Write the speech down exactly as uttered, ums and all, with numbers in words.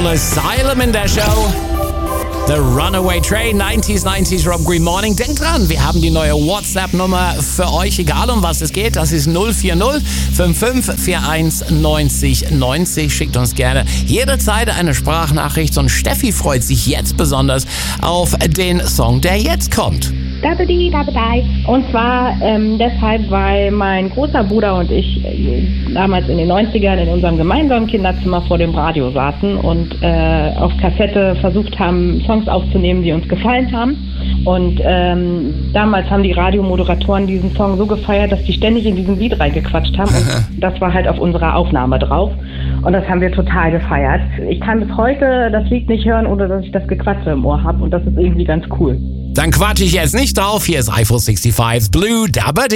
Asylum in der Show. The Runaway Train, neunziger, neunziger Rob Green Morning. Denkt dran, wir haben die neue WhatsApp-Nummer für euch, egal um was es geht. Das ist null vier null fünf fünf vier eins neun null neun null. Schickt uns gerne jederzeit eine Sprachnachricht und Steffi freut sich jetzt besonders auf den Song, der jetzt kommt. Und zwar ähm, deshalb, weil mein großer Bruder und ich äh, damals in den neunzigern in unserem gemeinsamen Kinderzimmer vor dem Radio saßen und äh, auf Kassette versucht haben, Songs aufzunehmen, die uns gefallen haben. Und ähm, damals haben die Radiomoderatoren diesen Song so gefeiert, dass die ständig in diesen Lied reingequatscht haben. Und das war halt auf unserer Aufnahme drauf. Und das haben wir total gefeiert. Ich kann bis heute das Lied nicht hören, ohne dass ich das Gequatsche im Ohr habe. Und das ist irgendwie ganz cool. Dann quatsche ich jetzt nicht drauf. Hier ist iPhone fünfundsechzig's Blue Dabba Dee.